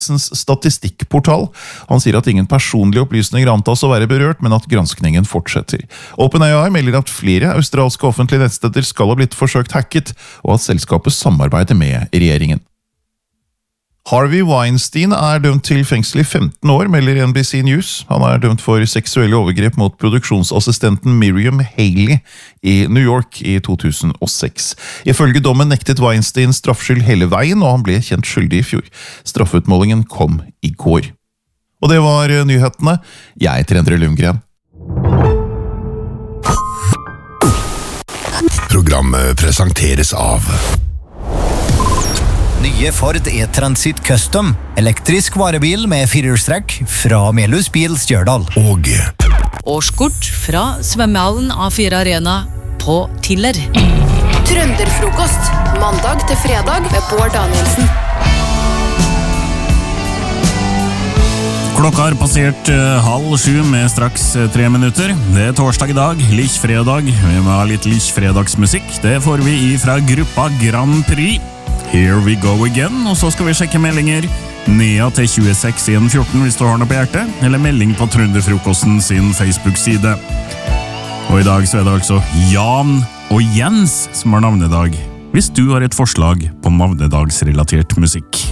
statistikkportal. Han sier at ingen personlige opplysninger antas å være berørt, men at granskningen fortsetter. OpenAI melder at flere australske offentlige nettsteder skal ha blitt forsøkt hacket, og at selskapet samarbeider med regjeringen. Harvey Weinstein dømt til fengsel i 15 år, melder NBC News. Han dømt for seksuelle overgrep mot produksjonsassistenten Miriam Haley i New York i 2006. Ifølge dommen nektet Weinstein straffskyld hele veien, og han ble kjent skyldig i fjor. Straffeutmålingen kom i går. Og det var nyhetene. Jeg heter Endre Lundgren. Programmet presenteres av Nye Ford E-Transit Custom, elektrisk varebil med firehjulstrekk fra Melhus Bil Stjørdal. Og årskort fra svømmehallen A4 Arena på Tiller. Trønderfrokost, mandag til fredag med Bård Danielsen. Klokka har passert 6:30 med straks 3 minutter. Det torsdag i dag, Lichfredag. Vi må ha litt Lichfredagsmusikk. Det får vi fra gruppa Grand Prix. Here we go again, og så skal vi sjekke meldinger Nea til 26114 hvis du har noe på hjertet, eller melding på Trønderfrokosten sin Facebook-side. Og i dag så det altså Jan og Jens som har navnedag, hvis du har et forslag på navnedagsrelatert musikk.